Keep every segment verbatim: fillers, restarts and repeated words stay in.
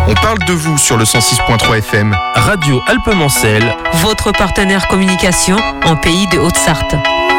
On parle de vous sur le cent six point trois F M. Radio Alpes-Mancelles, votre partenaire communication en pays de Haute-Sarthe.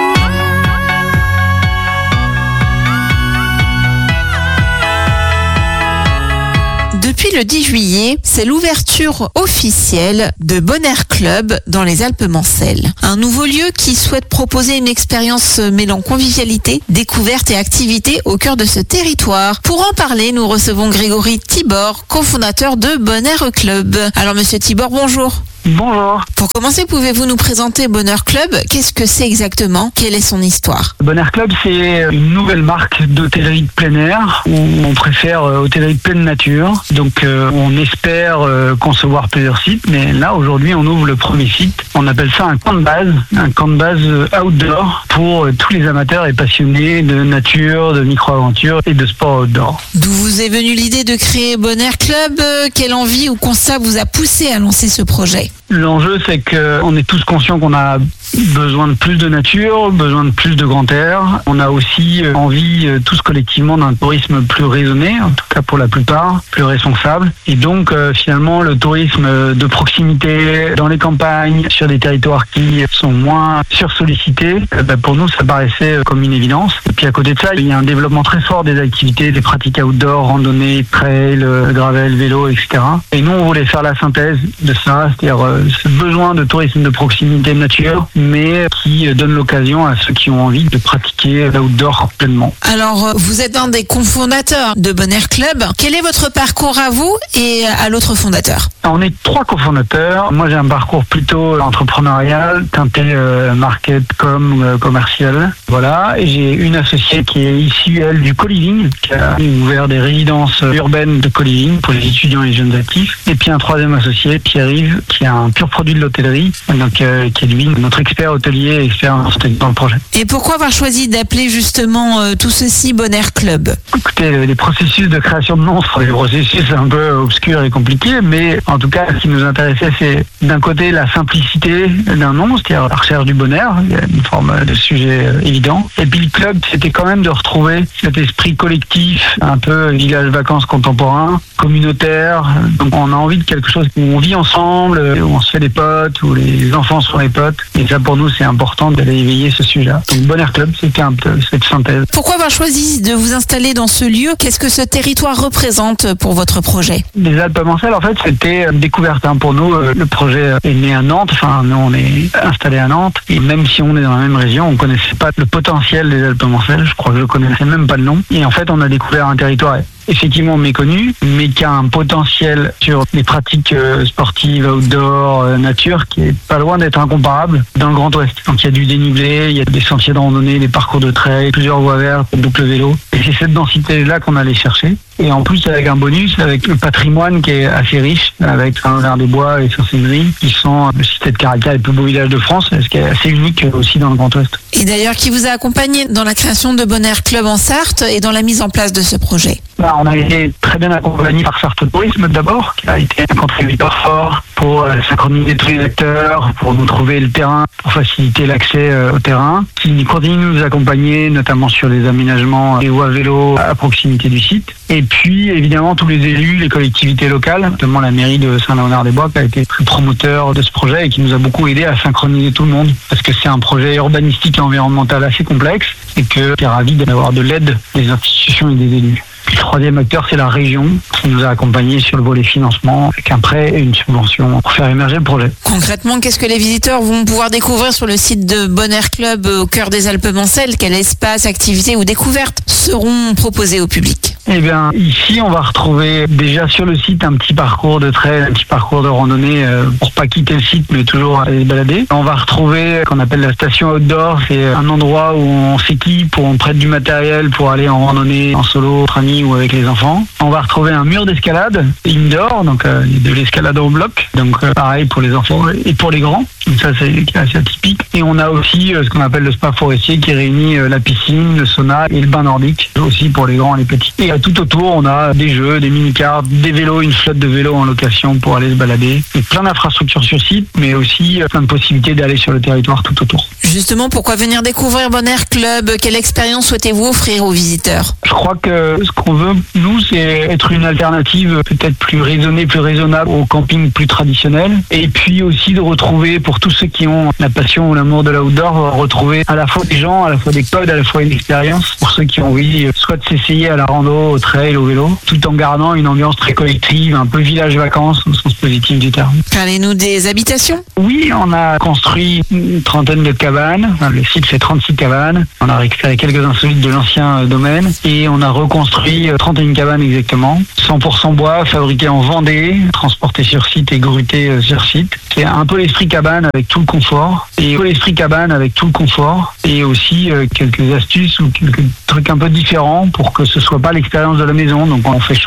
Depuis le dix juillet, c'est l'ouverture officielle de Bonaire Club dans les Alpes-Mancelles. Un nouveau lieu qui souhaite proposer une expérience mêlant convivialité, découverte et activité au cœur de ce territoire. Pour en parler, nous recevons Grégory Thibord, cofondateur de Bonaire Club. Alors monsieur Thibord, bonjour. Bonjour. Pour commencer, pouvez-vous nous présenter Bonaire Club? Qu'est-ce que c'est exactement? Quelle est son histoire? Bonaire Club, c'est une nouvelle marque d'hôtellerie de plein air où on préfère hôtellerie de pleine nature. Donc euh, on espère euh, concevoir plusieurs sites, mais là aujourd'hui on ouvre le premier site. On appelle ça un camp de base, un camp de base outdoor pour euh, tous les amateurs et passionnés de nature, de micro-aventure et de sport outdoor. D'où vous est venue l'idée de créer Bonaire Club? Quelle envie ou constat vous a poussé à lancer ce projet? L'enjeu, c'est qu'on est tous conscients qu'on a besoin de plus de nature, besoin de plus de grand air. On a aussi envie, tous collectivement, d'un tourisme plus raisonné, en tout cas pour la plupart, plus responsable. Et donc, euh, finalement, le tourisme de proximité, dans les campagnes, sur des territoires qui sont moins sursollicités, euh, bah, pour nous, ça paraissait comme une évidence. Et puis, à côté de ça, il y a un développement très fort des activités, des pratiques outdoor, randonnée, trail, gravel, vélo, et cetera. Et nous, on voulait faire la synthèse de ça, c'est-à-dire euh, ce besoin de tourisme de proximité de nature, mais qui donne l'occasion à ceux qui ont envie de pratiquer l'outdoor pleinement. Alors, vous êtes un des cofondateurs de Bonaire Club. Quel est votre parcours à vous et à l'autre fondateur? On est trois cofondateurs. Moi, j'ai un parcours plutôt entrepreneurial, teinté euh, market, com, euh, commercial. Voilà. Et j'ai une associée qui est issue, elle, du co-living, qui a ouvert des résidences urbaines de co-living pour les étudiants et les jeunes actifs. Et puis un troisième associé, Pierre-Yves, qui a un pur produit de l'hôtellerie, donc euh, qui est lui notre expert hôtelier et expert dans le projet. Et pourquoi avoir choisi d'appeler justement euh, tout ceci Bonaire Club? Écoutez, les processus de création de noms sont des processus un peu obscurs et compliqués, mais en tout cas, ce qui nous intéressait, c'est d'un côté la simplicité d'un nom, c'est-à-dire la recherche du bonheur, il y a une forme de sujet évident. Et puis le club, c'était quand même de retrouver cet esprit collectif, un peu village vacances contemporain, communautaire. Donc on a envie de quelque chose où on vit ensemble, où on se fait des potes, où les enfants sont les potes. Et ça, pour nous, c'est important d'aller éveiller ce sujet-là. Donc Bonaire Club, c'était un peu cette synthèse. Pourquoi avoir choisi de vous installer dans ce lieu? Qu'est-ce que ce territoire représente pour votre projet? Les Alpes-Mancelles, en fait, c'était une découverte hein, pour nous. Le projet est né à Nantes. Enfin, nous, on est installé à Nantes. Et même si on est dans la même région, on ne connaissait pas le potentiel des Alpes-Mancelles. Je crois que je ne connaissais même pas le nom. Et en fait, on a découvert un territoire effectivement méconnu, mais qui a un potentiel sur les pratiques euh, sportives, outdoor, euh, nature, qui est pas loin d'être incomparable dans le Grand Ouest. Donc il y a du dénivelé, il y a des sentiers de randonnée, des parcours de trail, plusieurs voies vertes, boucles vélo. Et c'est cette densité-là qu'on allait chercher. Et en plus, avec un bonus, avec le patrimoine qui est assez riche, avec Saint-Lazare-des-Bois et Saint-Séverin, qui sont le cité de Caracal, les plus beaux villages de France, ce qui est assez unique aussi dans le Grand Ouest. Et d'ailleurs, qui vous a accompagné dans la création de Bonaire Club en Sarthe et dans la mise en place de ce projet? Bah, on a été très bien accompagné par Sarthe Tourisme d'abord, qui a été un contributeur fort pour euh, synchroniser tous les acteurs, pour nous trouver le terrain, pour faciliter l'accès euh, au terrain, qui continue de nous accompagner, notamment sur les aménagements des voies vélo à proximité du site. Et puis, évidemment, tous les élus, les collectivités locales, notamment la mairie de Saint-Léonard-des-Bois, qui a été très promoteur de ce projet et qui nous a beaucoup aidé à synchroniser tout le monde, parce que c'est un projet urbanistique et environnemental assez complexe et que c'est ravi d'avoir de l'aide des institutions et des élus. Le troisième acteur, c'est la région qui nous a accompagnés sur le volet financement avec un prêt et une subvention pour faire émerger le projet. Concrètement, qu'est-ce que les visiteurs vont pouvoir découvrir sur le site de Bonaire Club au cœur des Alpes-Mancelles? Quel espace, activités ou découvertes seront proposés au public? Eh bien, ici, on va retrouver déjà sur le site un petit parcours de trail, un petit parcours de randonnée euh, pour pas quitter le site, mais toujours aller se balader. On va retrouver ce qu'on appelle la station outdoor. C'est un endroit où on s'équipe, où on prête du matériel pour aller en randonnée, en solo, entre amis ou avec les enfants. On va retrouver un mur d'escalade indoor, donc euh, de l'escalade en bloc. Donc euh, pareil pour les enfants et pour les grands. Donc ça, c'est assez atypique. Et on a aussi euh, ce qu'on appelle le spa forestier qui réunit euh, la piscine, le sauna et le bain nordique, aussi pour les grands et les petits. Et tout autour, on a des jeux, des mini-cars, des vélos, une flotte de vélos en location pour aller se balader. Et plein d'infrastructures sur site, mais aussi plein de possibilités d'aller sur le territoire tout autour. Justement, pourquoi venir découvrir Bon Air Club? Quelle expérience souhaitez-vous offrir aux visiteurs? Je crois que ce qu'on veut, nous, c'est être une alternative peut-être plus raisonnée, plus raisonnable au camping plus traditionnel. Et puis aussi de retrouver, pour tous ceux qui ont la passion ou l'amour de l'outdoor, retrouver à la fois des gens, à la fois des codes, à la fois une expérience. Pour ceux qui ont envie, soit de s'essayer à la rando, au trail, au vélo, tout en gardant une ambiance très collective, un peu village vacances au sens positif du terme. Parlez-nous des habitations. Oui, on a construit une trentaine de cabanes. Le site fait trente-six cabanes. On a récupéré quelques insolites de l'ancien domaine et on a reconstruit trente et une cabanes exactement. cent pour cent bois, fabriqué en Vendée, transporté sur site et gruté sur site. C'est un peu l'esprit cabane avec tout le confort et un peu l'esprit cabane avec tout le confort et aussi euh, quelques astuces ou quelques trucs un peu différents pour que ce soit pas l'expérience de la maison. Donc on fait